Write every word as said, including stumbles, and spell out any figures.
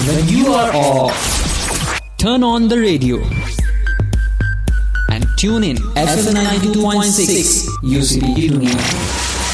when you are off, turn on the radio and tune in F M ninety-two point six U C B Dunia.